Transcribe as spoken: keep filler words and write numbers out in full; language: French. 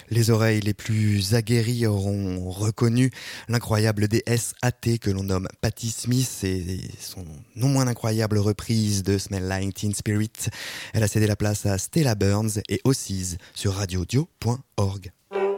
Les oreilles les plus aguerries auront reconnu l'incroyable déesse athée que l'on nomme Patti Smith et son non moins incroyable reprise de Smell Like Teen Spirit. Elle a cédé la place à Stella Burns et Ossies sur radio dio point org.